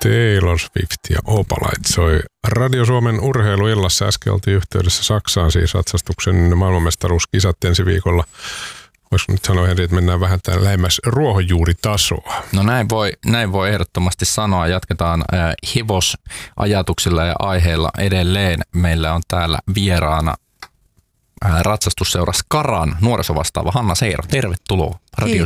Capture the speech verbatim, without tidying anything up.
Taylor Swift ja Opalite soi Radio Suomen urheiluillassa. Äsken oltiin yhteydessä Saksaan, siis ratsastuksen maailmanmestaruuskisat ensi viikolla. Voisiko nyt sanoa, Henri, että mennään vähän tämän lähemmäs ruohonjuuritasoa? No näin voi, näin voi ehdottomasti sanoa. Jatketaan äh, hevosajatuksilla ja aiheilla edelleen. Meillä on täällä vieraana äh, ratsastusseura Skaran nuorisovastaava Hanna Seiro. Tervetuloa Radio